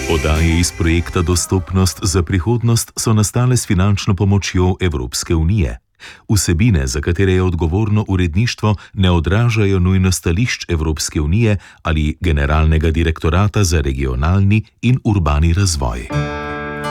Oddaje iz projekta Dostopnost za prihodnost so nastale s finančno pomočjo Evropske unije. Vsebine, za katere je odgovorno uredništvo, ne odražajo nujno stališč Evropske unije ali Generalnega direktorata za regionalni in urbani razvoj.